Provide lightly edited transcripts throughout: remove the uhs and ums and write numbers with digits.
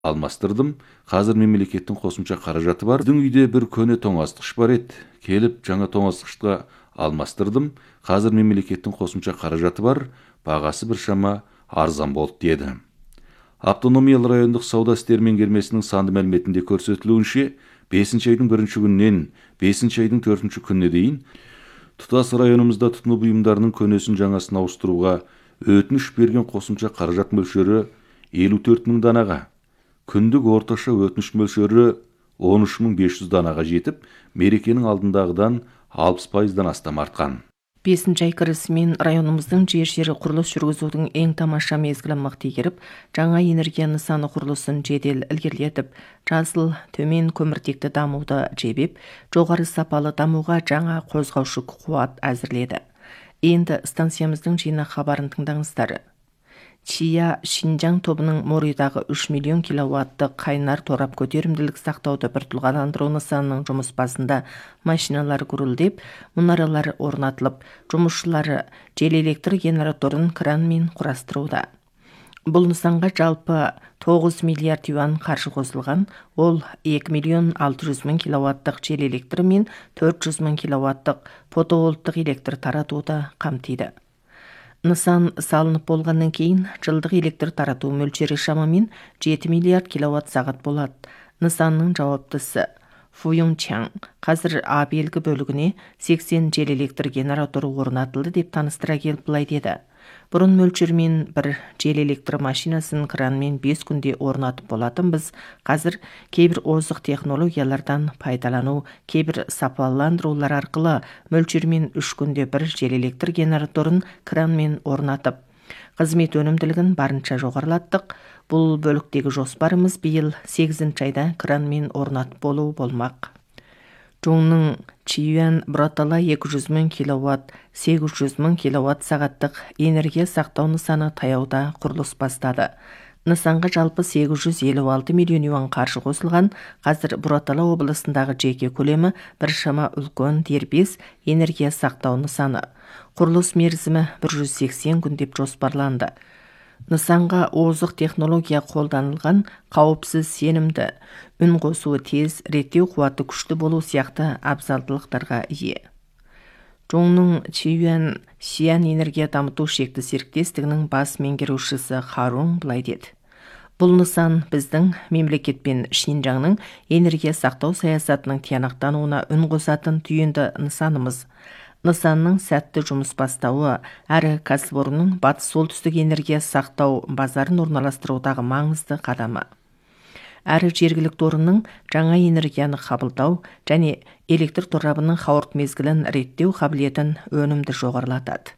алмастырдым. Қазір мемлекеттің қосымша қаражаты бар. Біздің үйде бір көне тоңазытқыш бар еді. Келіп жаңа тоңазытқышқа алмастырдым. Қазір мемлекеттің қосымша қаражаты бар. Бағасы біршама арзан болды деді. Автономиялы райондық сауда істері меңгермесінің санды мәліметінде көрсетілуінше, 5 айдың 1 күнінен 5 айдың 4 күніне дейін тұтас районымызда тұтыну бұйымдарының көнесін жаңасын ауыстыруға өтініш берген қосымша қаражат мөлшері 54 мың данаға, күндік орташа өтініш мөлшері 13.500 данаға жетіп, мерекенің алдындағыдан 60%-дан астам артқан. 5 ай кірісімен районымыздың жер-жері құрылыс жүргізудің ең тамаша мезгілі мықтегеріп, жаңа энергия нысаны құрылысын жедел ілгерілетіп, жасыл төмен көміртекті дамуды жебеп, жоғары сапалы дамуға жаңа қозғаушы қуат әзірледі. Енді станциямыздың жинақ хабарын тыңдаңыздар. Чия Шинжаң тобының Моридағы 3 миллион киловатты қайнар торап көтерімділік сақтауды біртұлғаландыру нысанының жұмыс басында машиналар гүрілдеп, мұнаралар орнатылып, жұмысшылары жел электр генераторын кранмен құрастыруда. Бұл нысанға жалпы 9 миллиард юан қаржы қосылған, ол 2 миллион 600 мың киловаттық жел электр мен 400 мың киловаттық фотовольттық электр таратуды қамтиды. Нысан салынып болғаннан кейін жылдық электр тарату мөлшері шамамен 7 миллиард киловатт сағат болады. Нысанның жауаптысы Фуюнчаң қазір А белгі бөлігіне 80 жел электр генераторы орнатылды деп таныстыра келіп былай деді. Бұрын мөлшермен бір жел электр машинасын кранмен 5 күнде орнатып болатын біз қазір кейбір озық технологиялардан пайдалану, кейбір сапаландырулар арқылы мөлшермен 3 күнде бір жел электр генераторын кранмен орнатып, қызмет өнімділігін барынша жоғарылаттық. Бұл бөліктегі жоспарымыз биыл 8 айда кранмен орнатып болу болмақ. Жоңның Чиюан Братала 200 мың киловатт, 800 мың киловатт сағаттық энергия сақтау нысаны таяуда құрылыс бастады. Нысанға жалпы 856 миллион юан қаржы қосылған. Қазір Братала облысындағы жеке көлемі біршама үлкен дербес энергия сақтау нысаны. Құрылыс мерзімі 180 күн деп жоспарланды. Нысанға озық технология қолданылған, қауіпсіз, сенімді, үн қосуы тез, реттеу қуаты күшті болу сияқты абзалдылықтарға ие. Жоңның Чиюан Сиян энергия дамыту шекті серіктестігінің бас меңгерушісі Харун былай деді. Бұл нысан біздің мемлекетпен Шинжаңның энергия сақтау саясатының тиянақтануына үн қосатын түйінді нысанымыз. Нысанның сәтті жұмыс бастауы әрі кәсіпорынның батыс солтүстік энергия сақтау базарын орналастырудағы маңызды қадамы. Әрі жергілікті орынның жаңа энергияны қабылдау және электр торабының қауырт мезгілін реттеу қабілетін өнімді жоғарылатады.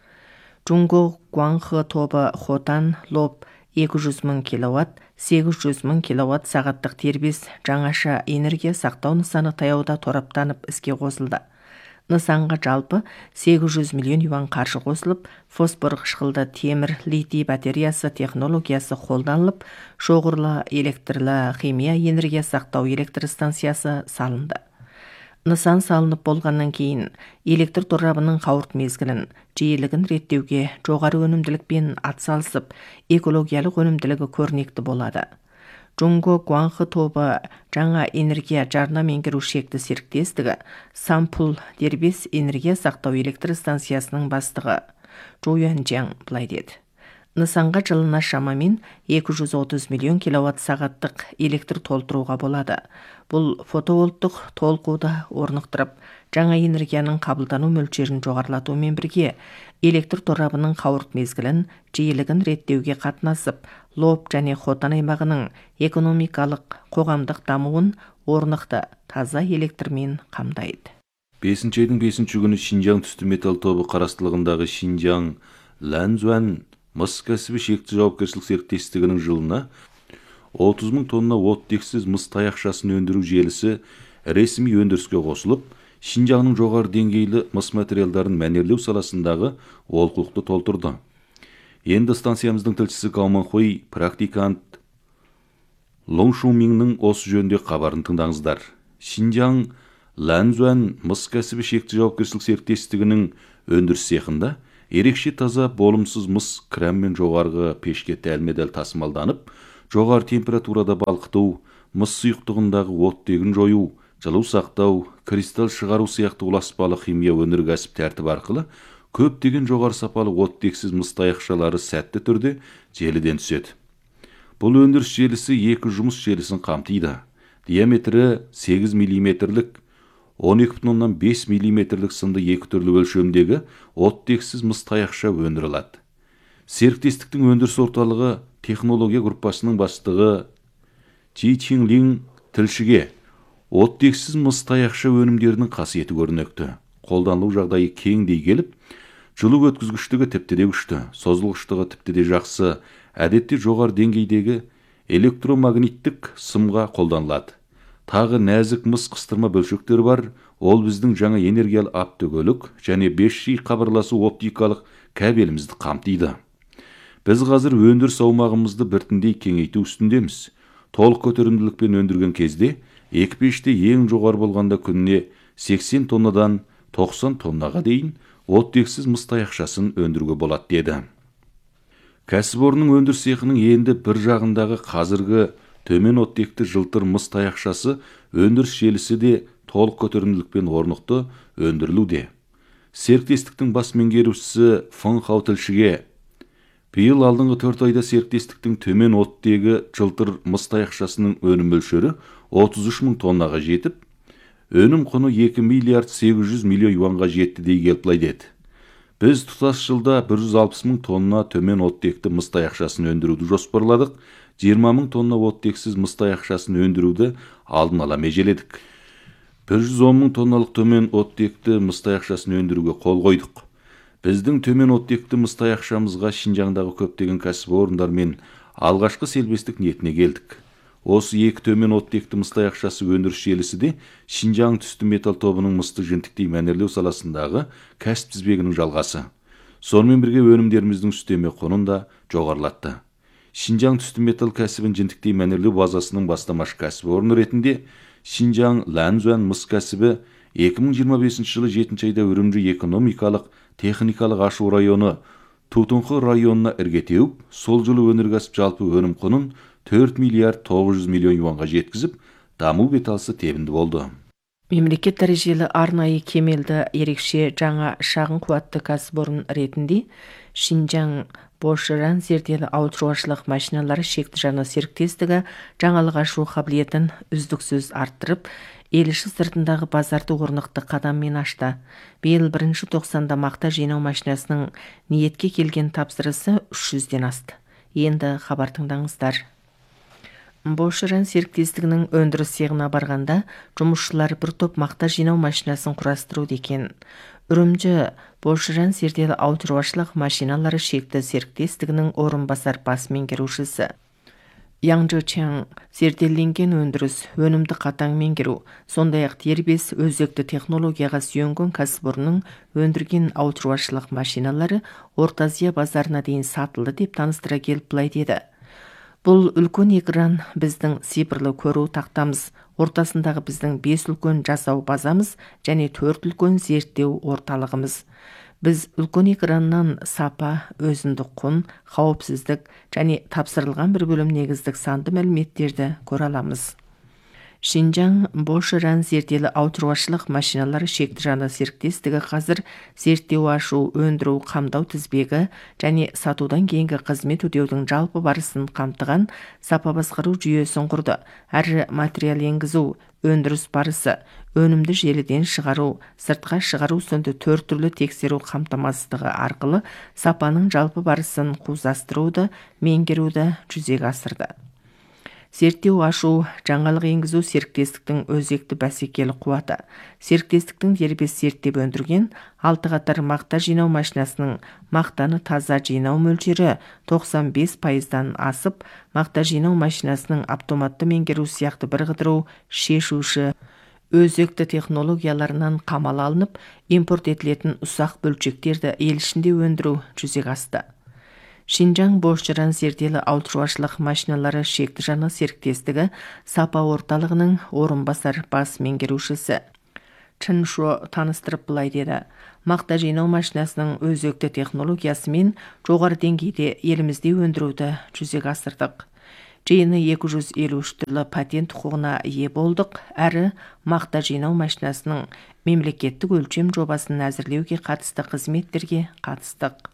Джунго Гуанхы тобы Хотан Лоб 200 мың киловатт, 800 мың киловатт сағаттық дербес жаңаша энергия сақтау нысаны таяуда тораптанып іске қосылды. Нысанға жалпы 800 миллион юан қаржы қосылып, фосфор қышқылды темір литий батареясы технологиясы қолданылып, шоғырлы электрлі химия энергия сақтау электр станциясы салынды. Нысан салынып болғаннан кейін электр торабының қауырт мезгілін, жиілігін реттеуге жоғары өнімділікпен атсалысып, экологиялық өнімділігі көрнекті болады. Джунго Гуанхы тобы жаңа энергия жарна меңгеру шекті серіктестігі Сампул дербес энергия сақтау электр станциясының бастығы Жоюанжаң былай деді. Нысанға жылына шамамен 230 миллион киловатт сағаттық электр толтыруға болады. Бұл фотовольттық толқуды орнықтырып, жаңа энергияның қабылдану мөлшерін жоғарылатумен бірге электр торабының қауырт мезгілін, жиілігін реттеуге қатынасып, Лоб және Хотан аймағының экономикалық, қоғамдық дамуын орнықты таза электрмен қамдайды. 5 айдың 5 күні Шинжаң түсті металл тобы қарастылығындағы Шинжаң Ланзуан мыс кәсібі шекті жауапкершілік серіктестігінің жылына 30 мың тонна оттексіз мыс таяқшасын өндіру желісі ресми өндіріске қосылып, Шинжаңның жоғары деңгейлі мыс материалдарын мәнерлеу саласындағы олқылықты толтырды. Енді станциямыздың тілшісі Гауманхой практикант Лоңшуминнің осы жөнде хабарын тыңдаңыздар. Шинжаң Ланзуан мыс кәсібі шекті жауапкершілік серіктестігінің өндіріс цехында ерекше таза болымсыз мыс кранмен жоғарғы пешке дәлме-дәл тасымалданып, жоғары температурада балқыту, мыс сұйықтығындағы оттегін жою, жылу сақтау, кристалл шығару сияқты ұласпалы химия өнеркәсіп тәртібі арқылы көптеген жоғары сапалы оттексіз мыс таяқшалары сәтті түрде желіден түседі. Бұл өндіріс желісі екі жұмыс желісін қамтиды. Диаметрі 8 мм-лік, 12,5 мм-лік сынды екі түрлі өлшемдегі оттексіз мыс таяқша өндіріледі. Серіктестіктің өндіріс орталығы технология группасының бастығы Чи Чинлин тілшіге оттексіз мыс таяқша өнімдерінің қасиеті көрнекті. Қолданылу жағдайы кең дей келіп, жылу өткізгіштігі тіпті де күшті, созылғыштығы тіпті де жақсы, әдетте жоғары деңгейдегі электромагниттік сымға қолданылады. Тағы нәзік мыс қыстырма бөлшектері бар, ол біздің жаңа энергиялы автокөлік және 5G хабарласу оптикалық кабелімізді қамтиды. Біз қазір өндіріс аумағымызды біртіндей кеңейту үстіндеміз. Толық көтерімділікпен өндірген кезде, екі пеште ең жоғары болғанда күніне 80 тоннадан 90 тоннаға дейін оттексіз мыс таяқшасын өндіруге болады деді. Кәсіпорынның өндіріс цехының енді бір жағындағы қазіргі төмен оттекті жылтыр мыс таяқшасы өндіріс желісі де толық көтерімділікпен орнықты өндірілуде. Серіктестіктің бас меңгерушісі Фэн Хау тілшіге биыл алдыңғы 4 айда серіктестіктің төмен оттегі жылтыр мыс таяқшасының өнім мөлшері 33 мың тоннаға жетіп, өнім құны 2 миллиард 800 миллион юанға жетті дей келіп деді. Біз тұтас жылда 160 мың тонна төмен оттекті мыс таяқшасын өндіруді жоспарладық, 20 мың тонна оттексіз мыс таяқшасын өндіруді алдын ала межеледік. 110 мың тонналық төмен оттекті мыс таяқшасын өндіруге қол қойдық. Біздің төмен оттекті мыс таяқшамызға Шинжаңдағы көптеген кәсіпорындар мен алғашқы селбестік ниетіне келдік. Осы екі төмен оттекті мыс таяқшасы өндіріс желісі де Шинжаң түсті металл тобының мысты жентіктей мәнерлеу саласындағы кәсіп тізбегінің жалғасы. Сонымен бірге өнімдеріміздің үстеме құнын да жоғарылатты. Шинжаң түсті металл кәсібін жентіктей мәнерлеу базасының бастамашы кәсіпорны ретінде Шинжаң Ланзуан мыс кәсібі 2025 жылы 7 айда Үрімжі экономикалық, техникалық ашу районы Тутунхы районына ірге теуіп, сол жылы өнеркәсіп жалпы өнім құнын 4 миллиард 900 миллион юанға жеткізіп, даму беталысы тебінді болды. Мемлекет дәрежелі арнайы кемелді ерекше жаңа шағын қуатты кәсіпорын ретінде Шинжаң Бошыран зерделі ауылшаруашылық машиналары шекті жаңа серіктестігі жаңалық ашу қабілетін үздіксіз арттырып, ел іші сыртындағы базарды орнықты қадаммен ашты. Биыл 1-тоқсанда мақта жинау машинасының ниетке келген тапсырысы 300-ден асты. Енді хабар тыңдаңыздар. Бошыран серіктестігінің өндіріс цехына барғанда жұмысшылар бір топ мақта жинау машинасын құрастыруды екен. Үрімжі Бошыран зерделі ауылшаруашылық машиналары шекті серіктестігінің орынбасар бас меңгерушісі Яңжы Чаң зерделенген өндіріс, өнімді қатаң меңгеру, сондай-ақ дербес өзекті технологияға сүйенген кәсіпорынның өндірген ауылшаруашылық машиналары Орта Азия базарына дейін сатылды деп таныстыра келіп былай деді. Бұл үлкен экран біздің цифрлы көру тақтамыз, ортасындағы біздің 5 үлкен жасау базамыз және 4 үлкен зерттеу орталығымыз. Біз үлкен экраннан сапа, өзіндік құн, қауіпсіздік және тапсырылған бір бөлім негіздік санды мәліметтерді көре аламыз. Шинжаң Бошыран зерделі ауылшаруашылық машиналары шекті жаңа серіктестігі қазір зерттеу ашу, өндіру, қамдау тізбегі және сатудан кейінгі қызмет өтеудің жалпы барысын қамтыған сапа басқару жүйесін құрды. Әрі материал енгізу, өндіріс барысы, өнімді желіден шығару, сыртқа шығару сынды 4 түрлі тексеру қамтамасыздығы арқылы сапаның жалпы барысын қузастыруды, меңгеруді жүзеге асырды. Зерттеу ашу, жаңалық енгізу серіктестіктің өзекті бәсекелі қуаты. Серіктестіктің дербес зерттеп өндірген 6 қатар мақта жинау машинасының мақтаны таза жинау мөлшері 95%-дан асып, мақта жинау машинасының автоматты меңгеру сияқты бір қыдыру шешуші өзекті технологияларынан қамал алынып, импорт етілетін ұсақ бөлшектерді ел ішінде өндіру жүзеге асты. Шинжаң Бошыран зерделі ауылшаруашылық машиналары шекті жаңа серіктестігі сапа орталығының орынбасар бас меңгерушісі Чын Шо таныстырып былай деді. Мақта жинау машинасының өзекті технологиясы мен жоғары деңгейде елімізде өндіруді жүзеге асырдық. Жиыны 253 түрлі патент құқығына ие болдық, әрі мақта жинау машинасының мемлекеттік өлшем жобасын әзірлеуге қатысты қызметтерге қатыстық.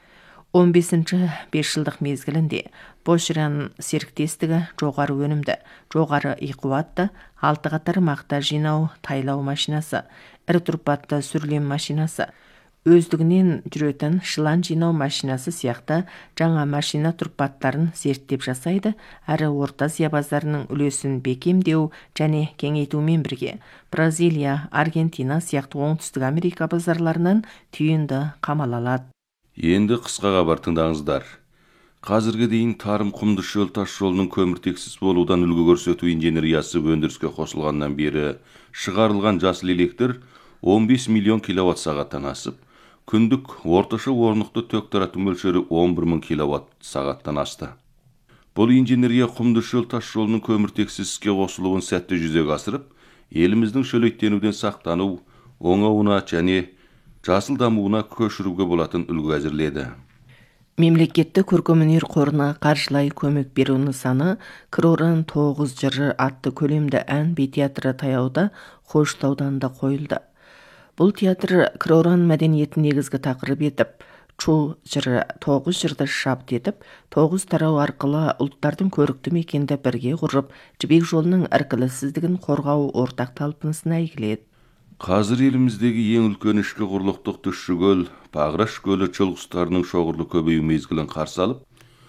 15-ші 5 жылдық мезгілінде Бошран серіктестігі жоғары өнімді, жоғары иқуатты 6 қатар мақта жинау тайлау машинасы, ірі тұрпатты сүрлем машинасы, өздігінен жүретін шылан жинау машинасы сияқты жаңа машина тұрпаттарын зерттеп жасайды, әрі Орта Азия базарының үлесін бекемдеу және кеңейтумен бірге Бразилия, Аргентина сияқты Оңтүстік Америка базарларынан түйінді қамал алады. Енді қысқа хабар тыңдаңыздар. Қазірге дейін тарым құмды шөл тас жолының көміртексіз болудан үлгі көрсету инженериясы өндіріске қосылғаннан бері шығарылған жасыл электр 15 миллион киловатт сағаттан асып, күндік орташа орнықты ток тарату мөлшері 11 мың киловатт сағаттан асты. Бұл инженерия құмды шөл тас жолының көміртексіз іске қосылуын сәтті жүзеге асырып, еліміздің шөлейттенуден сақтану, оңауына және жасыл дамуына көшіруге болатын үлгі әзірледі. Мемлекеттік көркемөнер қорына қаржылай көмек беру нысаны Кроран 9 жыры атты көлемді ән би театры таяуда Қошты ауданында қойылды. Бұл театр Кроран мәдениетін негізгі тақырып етіп, Чу жыры 9 жырды шабыт етіп, 9 тарау арқылы ұлттардың көрікті мекенді бірге құрып, жібек жолының іркіліссіздігін қорғау ортақ талпынысына әйгіледі. Қазір еліміздегі ең үлкен ішкі құрлықтық тұщы көл, Бағраш көлі чөл құстарының шоғырлы көбею мезгілін қарсы алып,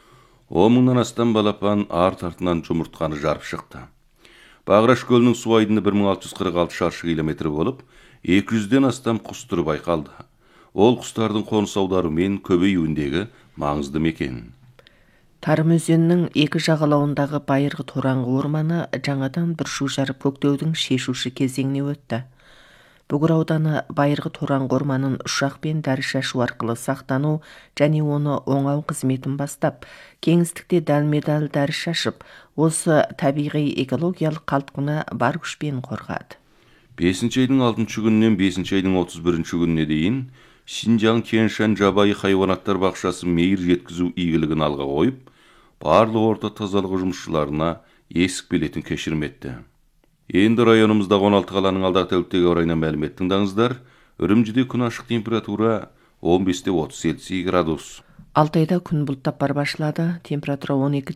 10 мыңнан астам балапан арт-артынан жұмыртқаны жарып шықты. Бағраш көлінің су айдыны 1646 шаршы километр болып, 200-ден астам құс түрі байқалды. Ол құстардың қоныс аударуымен көбеюіндегі маңызды мекен. Тарым өзенінің екі жағалауындағы Байырғы Тораңғы орманы жаңадан бір шу жарып көктеудің шешуші кезеңіне өтті. Бүгір ауданы Байырғы Тораңғы орманын ұшақпен дәрі шашу арқылы сақтану және оны оңау қызметін бастап, кеңістікте дәлме-дәл дәрі шашып, осы табиғи экологиялық қалпына бар күшпен қорғады. 5 айдың 6 күнінен 5 айдың 31 күніне дейін Шинжаң Тянь-Шань жабайы хайуанаттар бақшасы мейір жеткізу игілігін алға қойып, барлық орта тазалығы жұмысшыларына есік билетін кешірім етті. Енді районымызда 16 қаланың алдағы тәуліктегі орайына мәлімет тыңдаңыздар. Үрімжіде күн ашық температура 15-30 градус. Алтайда күн бұлттап бар башылады, температура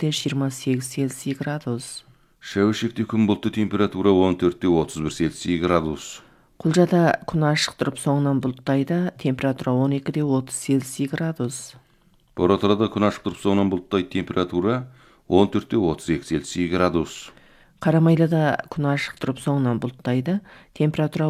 12-28 градус. Шәуішекте күн бұлтты, температура 14-31 градус. Құлжада күн ашық тұрып соңынан бұлттайды, температура 12-30 градус. Боратырада күн ашық тұрып соңынан бұлттайды, температура 14-32 градус. Қарамайлыда күн ашық тұрып соңынан бұлттайды, температура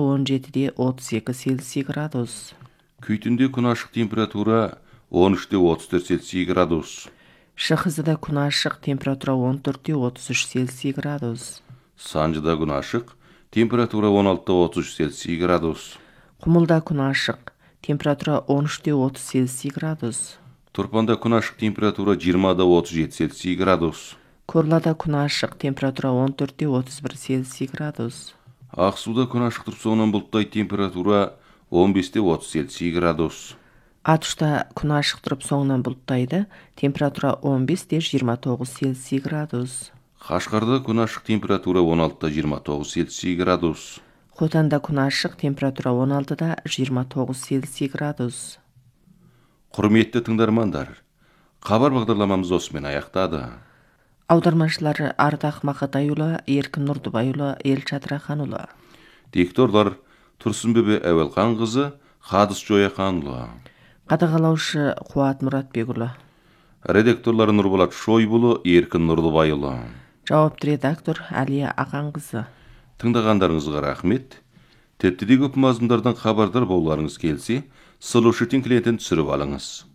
17-32 градус. Күйтінде күн ашық, температура 13-34 градус. Шықызыда күн ашық, температура 14-33 градус. Санжыда күн ашық, температура 16-33 градус. Құмылда күн ашық, температура 13-37 градус. Тұрпанда күн ашық, температура 20-37 градус. Корлада күн ашық, температура 14-31 градус. Ақсуда күн ашық тұрып соңынан бұлттайды, температура 15-37 градус. Атышта күн ашық тұрып соңынан бұлттайды, температура 15-29 градус. Қашқарда күн ашық, температура 16-29 градус. Хотанда күн ашық, температура 16-29 градус. Құрметті тыңдармандар, хабар бағдарламамыз осымен аяқтады. Аудармашылары Ардақ Мақатайұлы, Еркін Нұрдыбайұлы, Елшат Раханұлы. Дикторлар Тұрсынбөбе Әуелханқызы, Хадыс Жояханұлы. Қадағалаушы Қуат Мұратбекұлы. Редакторлары Нұрболат Шойбұлы, Еркін Нұрдыбайұлы. Жауапты редактор Әлия Ақанқызы. Тыңдағандарыңызға рахмет. Тепті де көп мазмұндардан хабардар болуларыңыз келсе, Сұлушы теңкілетін түсіріп алыңыз.